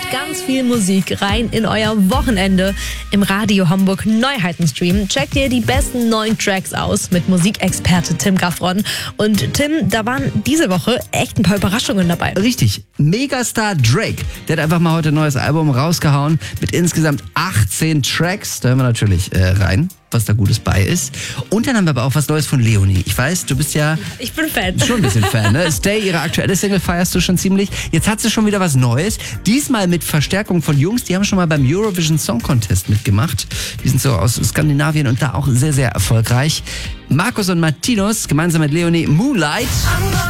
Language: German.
ganz viel Musik rein in euer Wochenende. Im Radio Hamburg Neuheitenstream checkt ihr die besten neuen Tracks aus mit Musikexperte Tim Gaffron. Und Tim, da waren diese Woche echt ein paar Überraschungen dabei. Richtig. Megastar Drake, der hat einfach mal heute ein neues Album rausgehauen mit insgesamt 18 Tracks. Da hören wir natürlich rein, was da Gutes bei ist. Und dann haben wir aber auch was Neues von Leonie. Ich weiß, du bist ja... Ich bin Fan. Schon ein bisschen Fan, ne? Stay, ihre aktuelle Single, feierst du schon ziemlich. Jetzt hat sie schon wieder was Neues. Diesmal mit Verstärkung von Jungs, die haben schon mal beim Eurovision Song Contest mitgemacht. Die sind so aus Skandinavien und da auch sehr, sehr erfolgreich. Markus und Martinus, gemeinsam mit Leonie, Moonlight.